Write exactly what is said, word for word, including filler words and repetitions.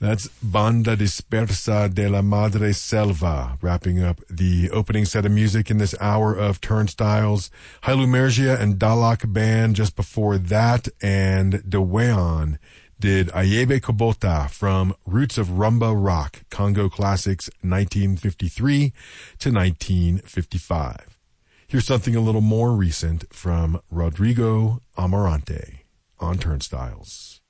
That's Banda Dispersa de la Madre Selva, wrapping up the opening set of music in this hour of Turnstiles. Hailumergia and Dalak Band just before that, and Deweon did Ayebe Kobota from Roots of Rumba Rock, Congo Classics nineteen fifty-three to nineteen fifty-five. Here's something a little more recent from Rodrigo Amarante on Turnstiles.